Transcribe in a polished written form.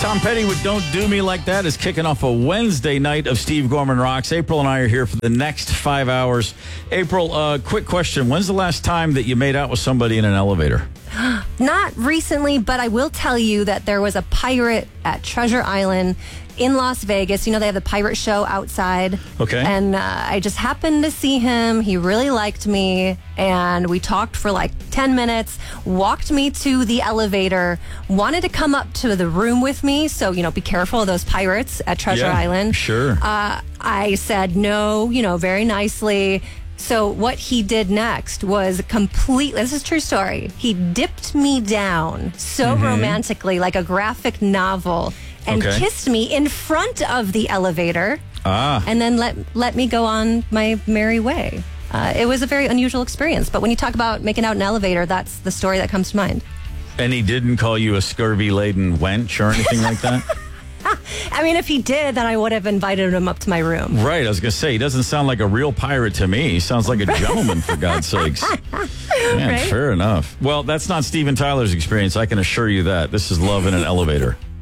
Tom Petty with Don't Do Me Like That is kicking off a Wednesday night of Steve Gorman Rocks. April and I are here for the next 5 hours. April, quick question. When's the last time that you made out with somebody in an elevator? Not recently, but I will tell you that there was a pirate at Treasure Island in Las Vegas. You know, they have the pirate show outside. Okay. And I just happened to see him. He really liked me. And we talked for like 10 minutes, walked me to the elevator, wanted to come up to the room with me. So, you know, be careful of those pirates at Treasure Island. Sure. I said no, you know, very nicely. So what he did next was this is a true story. He dipped me down so romantically, like a graphic novel, and kissed me in front of the elevator, and then let me go on my merry way. It was a very unusual experience, but when you talk about making out in an elevator, that's the story that comes to mind. And he didn't call you a scurvy-laden wench or anything like that? I mean, if he did, then I would have invited him up to my room. Right, I was going to say, he doesn't sound like a real pirate to me. He sounds like a gentleman, for God's sakes. Man, Right? fair enough. Well, that's not Steven Tyler's experience, I can assure you that. This is love in an elevator.